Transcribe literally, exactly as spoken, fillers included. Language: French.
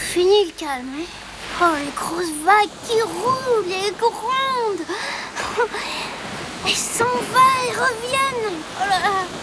fini le calme, hein. Oh, les grosses vagues qui roulent, les grondes. Elles s'en vont et reviennent. Oh là là.